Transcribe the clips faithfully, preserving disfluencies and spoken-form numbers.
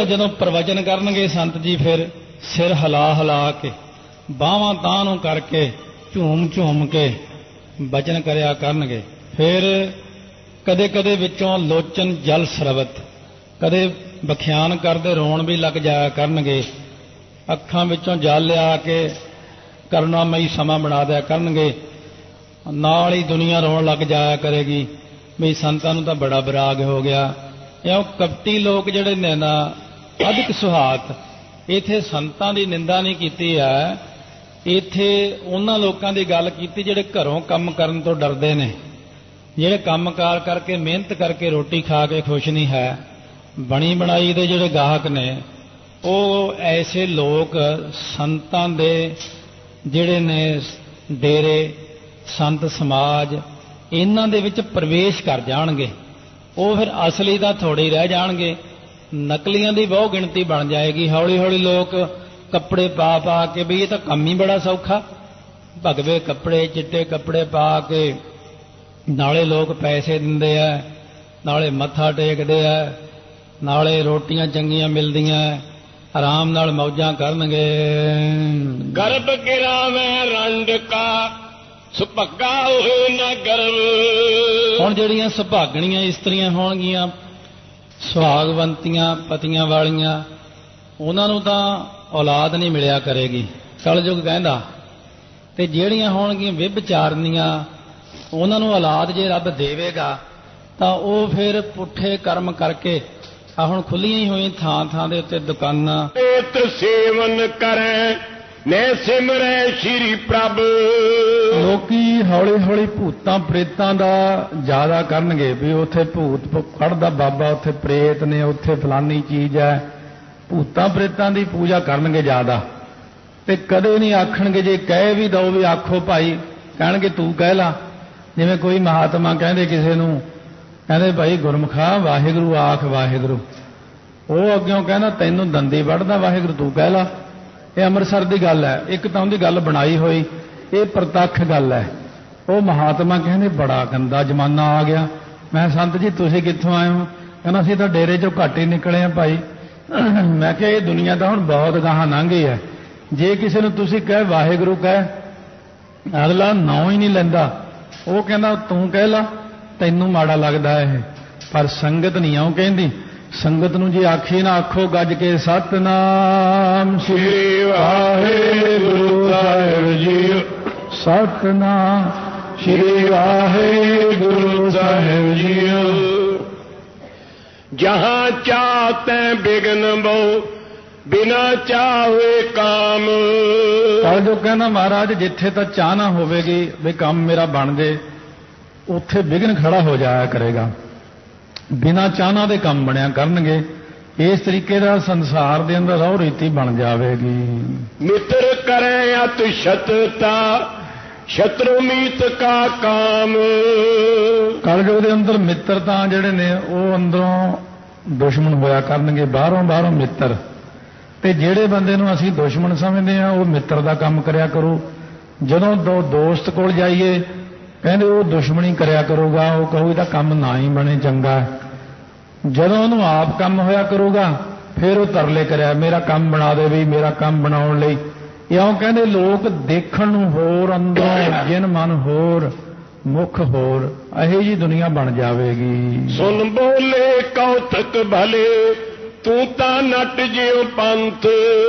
ਜਦੋਂ ਪ੍ਰਵਚਨ ਕਰਨਗੇ ਸੰਤ ਜੀ ਫਿਰ ਸਿਰ ਹਿਲਾ ਹਿਲਾ ਕੇ ਬਾਹਾਂ ਤਾਂਹ ਨੂੰ ਕਰਕੇ ਝੂਮ ਝੂਮ ਕੇ ਬਚਨ ਕਰਿਆ ਕਰਨਗੇ। ਫਿਰ ਕਦੇ ਕਦੇ ਵਿੱਚੋਂ ਲੋਚਨ ਜਲ ਸਰਬਤ, ਕਦੇ ਵਿਖਿਆਨ ਕਰਦੇ ਰੋਣ ਵੀ ਲੱਗ ਜਾਇਆ ਕਰਨਗੇ। ਅੱਖਾਂ ਵਿੱਚੋਂ ਜਲ ਆ ਕੇ ਕਰੁਣਾਮਈ ਸਮਾਂ ਬਣਾ ਦਿਆ ਕਰਨਗੇ। ਨਾਲ ਹੀ ਦੁਨੀਆ ਰੋਣ ਲੱਗ ਜਾਇਆ ਕਰੇਗੀ ਵੀ ਸੰਤਾਂ ਨੂੰ ਤਾਂ ਬੜਾ ਵਿਰਾਗ ਹੋ ਗਿਆ। ਇਉਂ ਕਪਟੀ ਲੋਕ ਜਿਹੜੇ ਨੇ ਨਾ ਅਧਿਕ ਸੁਹਾਤ, ਇੱਥੇ ਸੰਤਾਂ ਦੀ ਨਿੰਦਾ ਨਹੀਂ ਕੀਤੀ ਹੈ, ਇੱਥੇ ਉਹਨਾਂ ਲੋਕਾਂ ਦੀ ਗੱਲ ਕੀਤੀ ਜਿਹੜੇ ਘਰੋਂ ਕੰਮ ਕਰਨ ਤੋਂ ਡਰਦੇ ਨੇ, ਜਿਹੜੇ ਕੰਮਕਾਰ ਕਰਕੇ ਮਿਹਨਤ ਕਰਕੇ ਰੋਟੀ ਖਾ ਕੇ ਖੁਸ਼ ਨਹੀਂ ਹੈ। ਬਣੀ ਬਣਾਈ ਦੇ ਜਿਹੜੇ ਗਾਹਕ ਨੇ ਉਹ ਐਸੇ ਲੋਕ ਸੰਤਾਂ ਦੇ ਜਿਹੜੇ ਨੇ ਡੇਰੇ, ਸੰਤ ਸਮਾਜ, ਇਹਨਾਂ ਦੇ ਵਿੱਚ ਪ੍ਰਵੇਸ਼ ਕਰ ਜਾਣਗੇ। ਉਹ ਫਿਰ ਅਸਲੀ ਦਾ ਥੋੜੇ ਰਹਿ ਜਾਣਗੇ, ਨਕਲੀਆਂ ਦੀ ਬਹੁ ਗਿਣਤੀ ਬਣ ਜਾਏਗੀ। ਹੌਲੀ ਹੌਲੀ ਲੋਕ ਕੱਪੜੇ ਪਾ ਪਾ ਕੇ ਵੀ ਇਹ ਤਾਂ ਕੰਮ ਹੀ ਬੜਾ ਸੌਖਾ, ਭਗਵੇ ਕੱਪੜੇ, ਚਿੱਟੇ ਕੱਪੜੇ ਪਾ ਕੇ ਨਾਲੇ ਲੋਕ ਪੈਸੇ ਦਿੰਦੇ ਆ, ਨਾਲੇ ਮੱਥਾ ਟੇਕਦੇ ਆ, ਨਾਲੇ ਰੋਟੀਆਂ ਚੰਗੀਆਂ ਮਿਲਦੀਆਂ, ਆਰਾਮ ਨਾਲ ਮੌਜਾਂ ਕਰਨਗੇ। ਗਰਭ ਗਿਰਾਵੇਂ ਰੰਡ ਕਾ ਸੁਭੱਗਾ ਹੋਏ ਨਾ ਗਰਭ। ਹੁਣ ਜਿਹੜੀਆਂ ਸੁਭਾਗਣੀਆਂ ਇਸਤਰੀਆਂ ਹੋਣਗੀਆਂ, ਸੁਹਾਗਵੰਤੀਆਂ ਪਤੀਆਂ ਵਾਲੀਆਂ, ਉਹਨਾਂ ਨੂੰ ਤਾਂ ਔਲਾਦ ਨਹੀਂ ਮਿਲਿਆ ਕਰੇਗੀ, ਕਲਯੁਗ ਕਹਿੰਦਾ। ਤੇ ਜਿਹੜੀਆਂ ਹੋਣਗੀਆਂ ਵਿਭਚਾਰਨੀਆਂ, ਉਹਨਾਂ ਨੂੰ ਔਲਾਦ ਜੇ ਰੱਬ ਦੇਵੇਗਾ ਤਾਂ ਉਹ ਫਿਰ ਪੁੱਠੇ ਕਰਮ ਕਰਕੇ, ਆ ਹੁਣ ਖੁੱਲੀਆਂ ਹੀ ਹੋਈਆਂ ਥਾਂ ਥਾਂ ਦੇ ਉੱਤੇ ਦੁਕਾਨਾਂ, ਏਤ ਸੇਵਨ ਕਰੈ ਨੇ ਸਿਮਰੈ ਸ਼੍ਰੀ ਪ੍ਰਭ। ਲੋਕੀ ਹੌਲੀ ਹੌਲੀ ਭੂਤਾਂ ਪ੍ਰੇਤਾਂ ਦਾ ਜ਼ਿਆਦਾ ਕਰਨਗੇ ਵੀ ਉੱਥੇ ਭੂਤ ਕੱਢਦਾ ਬਾਬਾ, ਉੱਥੇ ਪ੍ਰੇਤ ਨੇ, ਉੱਥੇ ਫਲਾਨੀ ਚੀਜ਼ ਹੈ। ਭੂਤਾਂ ਪ੍ਰੇਤਾਂ ਦੀ ਪੂਜਾ ਕਰਨਗੇ ਜ਼ਿਆਦਾ, ਤੇ ਕਦੇ ਨਹੀਂ ਆਖਣਗੇ, ਜੇ ਕਹਿ ਵੀ ਦਓ ਵੀ ਆਖੋ ਭਾਈ, ਕਹਿਣਗੇ ਤੂੰ ਕਹਿ ਲਾ। ਜਿਵੇਂ ਕੋਈ ਮਹਾਤਮਾ ਕਹਿੰਦੇ ਕਿਸੇ ਨੂੰ, ਕਹਿੰਦੇ ਭਾਈ ਗੁਰਮੁਖਾ ਵਾਹਿਗੁਰੂ ਆਖ ਵਾਹਿਗੁਰੂ, ਉਹ ਅੱਗਿਓਂ ਕਹਿੰਦਾ ਤੈਨੂੰ ਦੰਦੀ ਵੱਢਦਾ ਵਾਹਿਗੁਰੂ ਤੂੰ ਕਹਿ ਲਾ। ਇਹ ਅੰਮ੍ਰਿਤਸਰ ਦੀ ਗੱਲ ਹੈ, ਇੱਕ ਤਾਂ ਉਹਦੀ ਗੱਲ ਬਣਾਈ ਹੋਈ, ਇਹ ਪ੍ਰਤੱਖ ਗੱਲ ਹੈ। ਉਹ ਮਹਾਤਮਾ ਕਹਿੰਦੇ ਬੜਾ ਗੰਦਾ ਜ਼ਮਾਨਾ ਆ ਗਿਆ। ਮੈਂ ਸੰਤ ਜੀ ਤੁਸੀਂ ਕਿੱਥੋਂ ਆਏ ਹੋ? ਕਹਿੰਦਾ ਅਸੀਂ ਤਾਂ ਡੇਰੇ ਚੋਂ ਘੱਟ ਹੀ ਨਿਕਲੇ ਆ ਭਾਈ। ਮੈਂ ਕਿਹਾ ਇਹ ਦੁਨੀਆ ਤਾਂ ਹੁਣ ਬਹੁਤ ਗਾਹਾਂ ਲੰਘ ਗਈ ਹੈ। ਜੇ ਕਿਸੇ ਨੂੰ ਤੁਸੀਂ ਕਹੇ ਵਾਹਿਗੁਰੂ ਕਹਿ, ਅਗਲਾ ਨਾਂ ਹੀ ਨਹੀਂ ਲੈਂਦਾ, ਉਹ ਕਹਿੰਦਾ ਤੂੰ ਕਹਿ ਲਾ, ਤੈਨੂੰ ਮਾੜਾ ਲੱਗਦਾ ਇਹ। ਪਰ ਸੰਗਤ ਨਹੀਂ ਆਉਂ ਕਹਿੰਦੀ, ਸੰਗਤ ਨੂੰ ਜੇ ਆਖੀ ਨਾ ਆਖੋ ਗੱਜ ਕੇ ਸਤਨਾਮ ਸ੍ਰੀ ਵਾਹਿਗੁਰੂ ਸਾਹਿਬ ਜੀ, ਸਤਨਾਮ ਸ੍ਰੀ ਵਾਹਿਗੁਰੂ ਸਾਹਿਬ ਜੀ। ਜਹਾਂ ਚਾਹਤੇ ਬਿਗਨ ਬਹੁ ਬਿਨਾ ਚਾਹੇ ਕਾਮ। ਤਾਂ ਜੋ ਕਹਿੰਦਾ ਮਹਾਰਾਜ ਜਿੱਥੇ ਤਾਂ ਚਾਹ ਨਾ ਹੋਵੇਗੀ ਵੀ ਕੰਮ ਮੇਰਾ ਬਣ ਜੇ, ਉੱਥੇ ਵਿਘਨ ਖੜਾ ਹੋ ਜਾਇਆ ਕਰੇਗਾ। ਬਿਨਾਂ ਚਾਹਨਾ ਦੇ ਕੰਮ ਬਣਿਆ ਕਰਨਗੇ। ਇਸ ਤਰੀਕੇ ਦਾ ਸੰਸਾਰ ਦੇ ਅੰਦਰ ਰਹੁ ਰੀਤੀ ਬਣ ਜਾਵੇਗੀ। ਮਿੱਤਰ ਕਰੇ ਅਤ ਸ਼ਤਤਾ ਸ਼ਤਰੂ ਮੀਤ ਕਾ ਕਾਮ। ਕਲਯੁਗ ਦੇ ਅੰਦਰ ਮਿੱਤਰ ਤਾਂ ਜਿਹੜੇ ਨੇ ਉਹ ਅੰਦਰੋਂ ਦੁਸ਼ਮਣ ਹੋਇਆ ਕਰਨਗੇ, ਬਾਹਰੋਂ ਬਾਹਰੋਂ ਮਿੱਤਰ। ਤੇ ਜਿਹੜੇ ਬੰਦੇ ਨੂੰ ਅਸੀਂ ਦੁਸ਼ਮਣ ਸਮਝਦੇ ਹਾਂ ਉਹ ਮਿੱਤਰ ਦਾ ਕੰਮ ਕਰਿਆ ਕਰੂ। ਜਦੋਂ ਦੋ ਦੋਸਤ ਕੋਲ ਜਾਈਏ ਕਹਿੰਦੇ ਉਹ ਦੁਸ਼ਮਣੀ ਕਰਿਆ ਕਰੂਗਾ, ਉਹ ਕਹੂ ਇਹਦਾ ਕੰਮ ਨਾ ਹੀ ਬਣੇ ਚੰਗਾ। ਜਦੋਂ ਉਹਨੂੰ ਆਪ ਕੰਮ ਹੋਇਆ ਕਰੂਗਾ ਫਿਰ ਉਹ ਤਰਲੇ ਕਰਿਆ ਮੇਰਾ ਕੰਮ ਬਣਾ ਦੇ ਵੀ, ਮੇਰਾ ਕੰਮ ਬਣਾਉਣ ਲਈ। ਇਉਂ ਕਹਿੰਦੇ ਲੋਕ ਦੇਖਣ ਨੂੰ ਹੋਰ, ਅੰਦਰੋਂ ਜਿਨ ਮਨ ਹੋਰ, ਮੁਖ ਹੋਰ, ਇਹੋ ਜੀ ਦੁਨੀਆ ਬਣ ਜਾਵੇਗੀ। ਸੁਣ ਬੋਲੇ ਕੌਤਕ ਭਲੇ ਤੂੰ ਤਾਂ ਨੱਟ ਜਿਉ ਪੰਥ।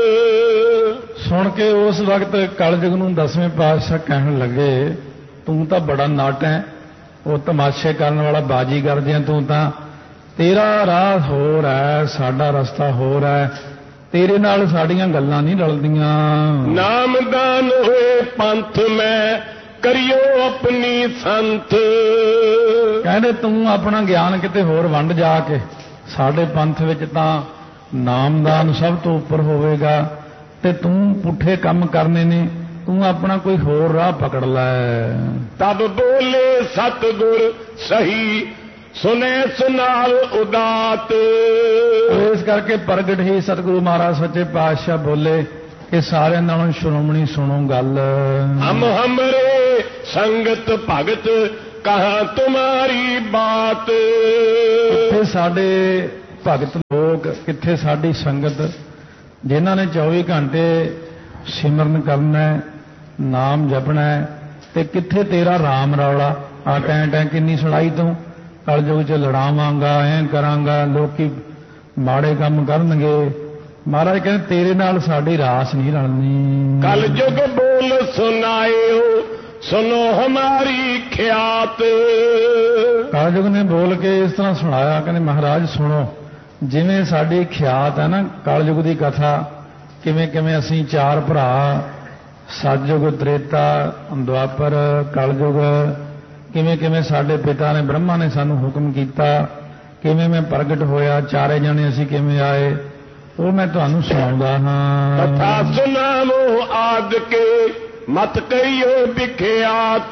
ਸੁਣ ਕੇ ਉਸ ਵਕਤ ਕਲਯੁਗ ਨੂੰ ਦਸਵੇਂ ਪਾਤਸ਼ਾਹ ਕਹਿਣ ਲੱਗੇ ਤੂੰ ਤਾਂ ਬੜਾ ਨੱਟ ਹੈ, ਉਹ ਤਮਾਸ਼ੇ ਕਰਨ ਵਾਲਾ ਬਾਜੀਗਰ ਜਿਹਾ ਤੂੰ ਤਾਂ, ਤੇਰਾ ਰਾਹ ਹੋਰ ਹੈ, ਸਾਡਾ ਰਸਤਾ ਹੋਰ ਹੈ, ਤੇਰੇ ਨਾਲ ਸਾਡੀਆਂ ਗੱਲਾਂ ਨਹੀਂ ਰਲਦੀਆਂ। ਨਾਮਦਾਨ ਹੋਏ ਪੰਥ ਮੈਂ ਕਰਿਓ ਆਪਣੀ ਸੰਤ। ਕਹਿੰਦੇ ਤੂੰ ਆਪਣਾ ਗਿਆਨ ਕਿਤੇ ਹੋਰ ਵੰਡ ਜਾ ਕੇ, ਸਾਡੇ ਪੰਥ ਵਿੱਚ ਤਾਂ ਨਾਮਦਾਨ ਸਭ ਤੋਂ ਉੱਪਰ ਹੋਵੇਗਾ, ਤੇ ਤੂੰ ਪੁੱਠੇ ਕੰਮ ਕਰਨੇ ਨੇ, ਤੂੰ ਆਪਣਾ ਕੋਈ ਹੋਰ ਰਾਹ ਪਕੜ ਲੈ। ਤਬ ਬੋਲੇ ਸਤਿਗੁਰ ਸਹੀ ਸੁਨੇ ਸੁਨਾਲ ਉਦਾਤ। ਇਸ ਕਰਕੇ ਪ੍ਰਗਟ ਹੀ ਸਤਿਗੁਰੂ ਮਹਾਰਾਜ ਸੱਚੇ ਪਾਤਸ਼ਾਹ ਬੋਲੇ ਕਿ ਸਾਰਿਆਂ ਨਾਲੋਂ ਸ਼੍ਰੋਮਣੀ ਸੁਣੋ ਗੱਲ। ਹਮ ਹਮਰੇ ਸੰਗਤ ਭਗਤ ਕਹਾਂ ਤੁਮਾਰੀ ਬਾਤ। ਇੱਥੇ ਸਾਡੇ ਭਗਤ ਲੋਕ, ਕਿੱਥੇ ਸਾਡੀ ਸੰਗਤ ਜਿਨ੍ਹਾਂ ਨੇ ਚੌਵੀ ਘੰਟੇ ਸਿਮਰਨ ਕਰਨਾ ਹੈ, ਨਾਮ ਜਪਣਾ ਹੈ, ਤੇ ਕਿੱਥੇ ਤੇਰਾ ਰਾਮ ਰੌਲਾ। ਆ ਟੈਂ ਟੈਂ ਕਿੰਨੀ ਸੁਣਾਈ ਤੂੰ, ਕਲਯੁਗ 'ਚ ਲੜਾਵਾਂਗਾ, ਐਂ ਕਰਾਂਗਾ, ਲੋਕੀ ਮਾੜੇ ਕੰਮ ਕਰਨਗੇ। ਮਹਾਰਾਜ ਕਹਿੰਦੇ ਤੇਰੇ ਨਾਲ ਸਾਡੀ ਰਾਸ ਨਹੀਂ ਰਲਣੀ। ਕਲਯੁਗ ਬੋਲ ਸੁਨਾਇਓ ਸੁਨੋ ਹਮਾਰੀ ਖਿਆਤ। ਕਲਯੁਗ ਨੇ ਬੋਲ ਕੇ ਇਸ ਤਰ੍ਹਾਂ ਸੁਣਾਇਆ, ਕਹਿੰਦੇ ਮਹਾਰਾਜ ਸੁਣੋ, ਜਿਵੇਂ ਸਾਡੀ ਖਿਆਤ ਹੈ ਨਾ ਕਲਯੁਗ ਦੀ ਕਥਾ, ਕਿਵੇਂ ਕਿਵੇਂ ਅਸੀਂ ਚਾਰ ਭਰਾ, ਸਤਯੁਗ, ਤ੍ਰੇਤਾ, ਦੁਆਪਰ, ਕਲਯੁਗ, ਕਿਵੇਂ ਕਿਵੇਂ ਸਾਡੇ ਪਿਤਾ ਨੇ ਬ੍ਰਹਮਾ ਨੇ ਸਾਨੂੰ ਹੁਕਮ ਕੀਤਾ, ਕਿਵੇਂ ਮੈਂ ਪ੍ਰਗਟ ਹੋਇਆ, ਚਾਰੇ ਜਣੇ ਅਸੀਂ ਕਿਵੇਂ ਆਏ, ਉਹ ਮੈਂ ਤੁਹਾਨੂੰ ਸੁਣਾਉਂਦਾ ਹਾਂ। ਕਥਾ ਸੁਣਾਵੋ ਆਦ ਕੇ ਮਤ ਕਹੀਓ ਵਿਖਿਆਤ।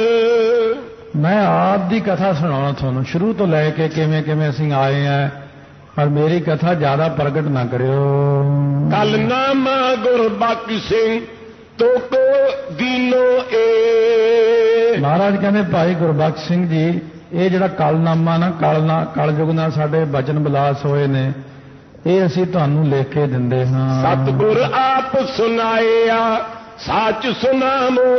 ਮੈਂ ਆਦ ਦੀ ਕਥਾ ਸੁਣਾਉਣਾ ਤੁਹਾਨੂੰ, ਸ਼ੁਰੂ ਤੋਂ ਲੈ ਕੇ ਕਿਵੇਂ ਕਿਵੇਂ ਅਸੀਂ ਆਏ ਆ, ਪਰ ਮੇਰੀ ਕਥਾ ਜ਼ਿਆਦਾ ਪ੍ਰਗਟ ਨਾ ਕਰਿਓ। ਕਲ ਨਾਮਾ ਗੁਰਬਖਸ਼ ਸਿੰਘ ਤੋ ਕੋ ਦੀਨੋ ਏ। ਮਹਾਰਾਜ ਕਹਿੰਦੇ ਭਾਈ ਗੁਰਬਖਸ਼ ਸਿੰਘ ਜੀ, ਇਹ ਜਿਹੜਾ ਕਲਨਾਮਾ ਨਾ, ਕਲਨਾ ਕਲਯੁਗ ਨਾਲ ਸਾਡੇ ਬਚਨ ਵਿਲਾਸ ਹੋਏ ਨੇ, ਇਹ ਅਸੀਂ ਤੁਹਾਨੂੰ ਲਿਖ ਕੇ ਦਿੰਦੇ ਹਾਂ। ਸਤਿਗੁਰ ਆਪ ਸੁਨਾਇਆ ਸੱਚ ਸੁਨਾਮੋ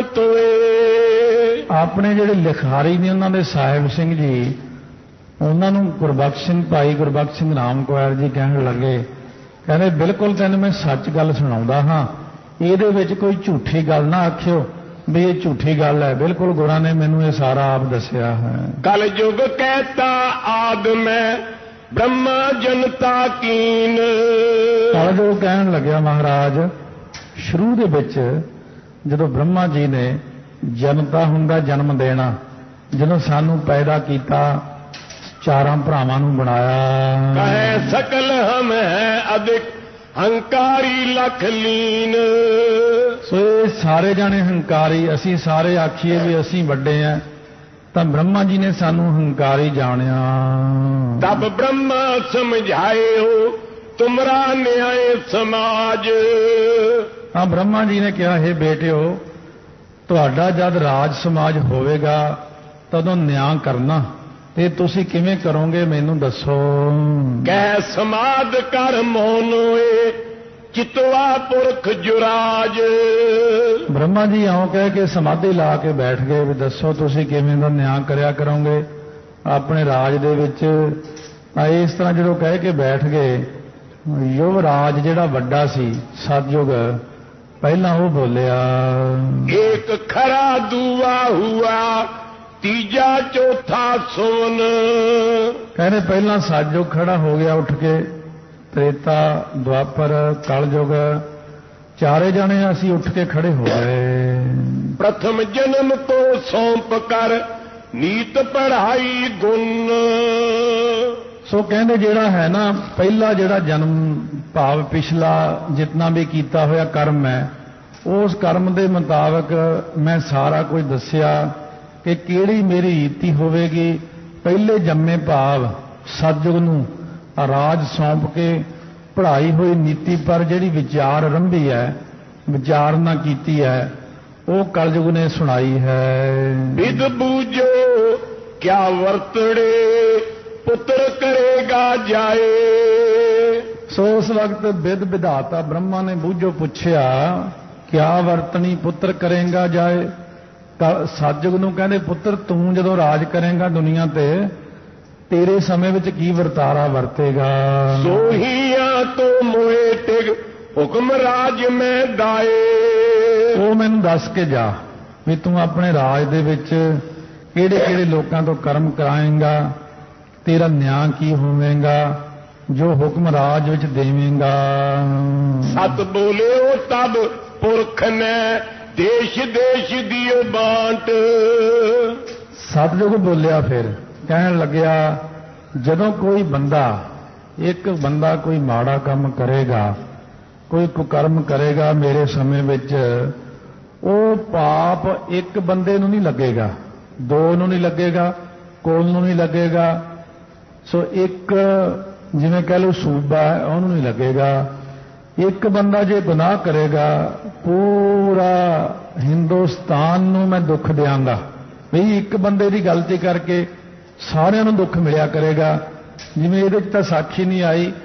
ਤੋਏ। ਆਪਣੇ ਜਿਹੜੇ ਲਿਖਾਰੀ ਨੇ ਉਹਨਾਂ ਦੇ ਸਾਹਿਬ ਸਿੰਘ ਜੀ, ਉਹਨਾਂ ਨੂੰ ਗੁਰਬਖਸ਼ ਸਿੰਘ, ਭਾਈ ਗੁਰਬਖਸ਼ ਸਿੰਘ ਰਾਮਕੁਆਰ ਜੀ ਕਹਿਣ ਲੱਗੇ, ਕਹਿੰਦੇ ਬਿਲਕੁਲ ਤੈਨੂੰ ਮੈਂ ਸੱਚ ਗੱਲ ਸੁਣਾਉਂਦਾ ਹਾਂ, ਇਹਦੇ ਵਿੱਚ ਕੋਈ ਝੂਠੀ ਗੱਲ ਨਾ ਆਖਿਓ ਵੀ ਇਹ ਝੂਠੀ ਗੱਲ ਹੈ, ਬਿਲਕੁਲ ਗੁਰਾਂ ਨੇ ਮੈਨੂੰ ਇਹ ਸਾਰਾ ਆਪ ਦੱਸਿਆ ਹੈ। ਕਲਯੁਗ ਕਹਿਤਾ ਆਦ ਮੈਂ ਬ੍ਰਹਮਾ ਜਨਤਾ ਕੀਨ। ਕਲਯੁਗ ਕਹਿਣ ਲੱਗਿਆ ਮਹਾਰਾਜ, ਸ਼ੁਰੂ ਦੇ ਵਿੱਚ ਜਦੋਂ ਬ੍ਰਹਮਾ ਜੀ ਨੇ ਜਨਤਾ ਹੁੰਦਾ ਜਨਮ ਦੇਣਾ, ਜਦੋਂ ਸਾਨੂੰ ਪੈਦਾ ਕੀਤਾ, ਚਾਰਾਂ ਭਰਾਵਾਂ ਨੂੰ ਬਣਾਇਆ, ਕਹੇ ਸਕਲ ਹਮ ਹੈ ਅਧਿਕ ਹੰਕਾਰੀ ਲਖ ਲੀਨ। ਸੋ ਇਹ ਸਾਰੇ ਜਾਣੇ ਹੰਕਾਰੀ, ਅਸੀਂ ਸਾਰੇ ਆਖੀਏ ਵੀ ਅਸੀਂ ਵੱਡੇ ਆ, ਤਾਂ ਬ੍ਰਹਮਾ ਜੀ ਨੇ ਸਾਨੂੰ ਹੰਕਾਰੀ ਜਾਣਿਆ। ਤਬ ਬ੍ਰਹਮਾ ਸਮਝਾਇਓ ਤੁਮਰਾ ਨਿਆਏ ਸਮਾਜ। ਹਾਂ, ਬ੍ਰਹਮਾ ਜੀ ਨੇ ਕਿਹਾ, ਹੈ ਬੇਟਿਓ, ਤੁਹਾਡਾ ਜਦ ਰਾਜ ਸਮਾਜ ਹੋਵੇਗਾ ਤਦੋਂ ਨਿਆਂ ਕਰਨਾ, ਤੇ ਤੁਸੀਂ ਕਿਵੇਂ ਕਰੋਗੇ ਮੈਨੂੰ ਦੱਸੋ। ਕਹਿ ਸਮਾਦ ਕਰ ਮੋਨੋਏ ਚਿਤਵਾ ਪੁਰਖ ਜੁਰਾਜ। ਬ੍ਰਹਮਾ ਜੀ ਆਉਂ ਕਹਿ ਕੇ ਸਮਾਧੀ ਲਾ ਕੇ ਬੈਠ ਗਏ ਵੀ ਦੱਸੋ ਤੁਸੀਂ ਕਿਵੇਂ ਦਾ ਨਿਆਂ ਕਰਿਆ ਕਰੋਗੇ ਆਪਣੇ ਰਾਜ ਦੇ ਵਿੱਚ। ਇਸ ਤਰ੍ਹਾਂ ਜਦੋਂ ਕਹਿ ਕੇ ਬੈਠ ਗਏ, ਯੁਵਰਾਜ ਜਿਹੜਾ ਵੱਡਾ ਸੀ ਸਤਯੁਗ, ਪਹਿਲਾਂ ਉਹ ਬੋਲਿਆ, ਇੱਕ ਖਰਾ ਦੂਆ ਹੁਆ ਤੀਜਾ ਚੌਥਾ ਸੋਨ। ਕਹਿੰਦੇ ਪਹਿਲਾਂ ਸਤਯੁਗ ਖੜਾ ਹੋ ਗਿਆ ਉੱਠ ਕੇ, ਤ੍ਰੇਤਾ, ਦੁਆਪਰ, ਕਲਯੁਗ, ਚਾਰੇ ਜਾਣੇ ਅਸੀਂ ਉੱਠ ਕੇ ਖੜੇ ਹੋ ਗਏ। ਪ੍ਰਥਮ ਜਨਮ ਕੋ ਸੌਂਪ ਕਰ ਨੀਤ ਪੜਾਈ ਗੁਣ। ਸੋ ਕਹਿੰਦੇ ਜਿਹੜਾ ਹੈ ਨਾ ਪਹਿਲਾ ਜਿਹੜਾ ਜਨਮ ਭਾਵ ਪਿਛਲਾ ਜਿਤਨਾ ਵੀ ਕੀਤਾ ਹੋਇਆ ਕਰਮ ਹੈ, ਉਸ ਕਰਮ ਦੇ ਮੁਤਾਬਕ ਮੈਂ ਸਾਰਾ ਕੁਝ ਦੱਸਿਆ ਕਿ ਕਿਹੜੀ ਮੇਰੀ ਰੀਤੀ ਹੋਵੇਗੀ। ਪਹਿਲੇ ਜੰਮੇ ਭਾਵ ਸਤਿਯੁਗ ਨੂੰ ਰਾਜ ਸੌਂਪ ਕੇ ਪੜ੍ਹਾਈ ਹੋਈ ਨੀਤੀ ਪਰ ਜਿਹੜੀ ਵਿਚਾਰ ਆਰੰਭੀ ਹੈ, ਵਿਚਾਰਨਾ ਕੀਤੀ ਹੈ, ਉਹ ਕਲਯੁਗ ਨੇ ਸੁਣਾਈ ਹੈ। ਵਿਦ ਬੂਝੋ ਕਿਆ ਵਰਤੜੇ ਪੁੱਤਰ ਕਰੇਗਾ ਜਾਏ। ਸੋ ਉਸ ਵਕਤ ਵਿਦ ਵਿਧਾਤਾ ਬ੍ਰਹਮਾ ਨੇ ਬੂਝੋ ਪੁੱਛਿਆ, ਕਿਆ ਵਰਤਣੀ ਪੁੱਤਰ ਕਰੇਗਾ ਜਾਏ। ਸਤਿਯੁਗ ਨੂੰ ਕਹਿੰਦੇ, ਪੁੱਤਰ ਤੂੰ ਜਦੋਂ ਰਾਜ ਕਰੇਗਾ ਦੁਨੀਆ ਤੇ, ਤੇਰੇ ਸਮੇਂ ਵਿੱਚ ਕੀ ਵਰਤਾਰਾ ਵਰਤੇਗਾ। ਸੋਹੀਆਂ ਤੋਂ ਮੋਏ ਟਿਗ ਹੁਕਮ ਰਾਜ ਮੈਂ ਦਾਏ। ਉਹ ਮੈਨੂੰ ਦੱਸ ਕੇ ਜਾ ਵੀ ਤੂੰ ਆਪਣੇ ਰਾਜ ਦੇ ਵਿੱਚ ਕਿਹੜੇ ਕਿਹੜੇ ਲੋਕਾਂ ਤੋਂ ਕਰਮ ਕਰਾਏਂਗਾ, ਤੇਰਾ ਨਿਆਂ ਕੀ ਹੋਵੇਗਾ, ਜੋ ਹੁਕਮ ਰਾਜ ਵਿੱਚ ਦੇਵੇਂਗਾ। ਸਤ ਬੋਲਿਓ ਤਬ ਪੁਰਖ ਨੇ ਦੇਸ਼ ਦੇਸ਼ ਦਿਓ ਬਾਂਟ। ਸਤਿਯੁਗ ਬੋਲਿਆ, ਫਿਰ ਕਹਿਣ ਲੱਗਿਆ, ਜਦੋਂ ਕੋਈ ਬੰਦਾ ਇੱਕ ਬੰਦਾ ਕੋਈ ਮਾੜਾ ਕੰਮ ਕਰੇਗਾ, ਕੋਈ ਕੁਕਰਮ ਕਰੇਗਾ ਮੇਰੇ ਸਮੇਂ ਵਿੱਚ, ਉਹ ਪਾਪ ਇੱਕ ਬੰਦੇ ਨੂੰ ਨਹੀਂ ਲੱਗੇਗਾ, ਦੋ ਨੂੰ ਨਹੀਂ ਲੱਗੇਗਾ, ਕੋਲ ਨੂੰ ਨਹੀਂ ਲੱਗੇਗਾ। ਸੋ ਇੱਕ ਜਿਵੇਂ ਕਹਿ ਲਓ ਸੂਬਾ ਹੈ ਉਹਨੂੰ ਨਹੀਂ ਲੱਗੇਗਾ। ਇੱਕ ਬੰਦਾ ਜੇ ਗੁਨਾਹ ਕਰੇਗਾ, ਪੂਰਾ ਹਿੰਦੁਸਤਾਨ ਨੂੰ ਮੈਂ ਦੁੱਖ ਦਿਆਂਗਾ। ਵੀ ਇੱਕ ਬੰਦੇ ਦੀ ਗਲਤੀ ਕਰਕੇ ਸਾਰਿਆਂ ਨੂੰ ਦੁੱਖ ਮਿਲਿਆ ਕਰੇਗਾ, ਜਿਵੇਂ ਇਹਦੇ 'ਚ ਤਾਂ ਸਾਖੀ ਨਹੀਂ ਆਈ,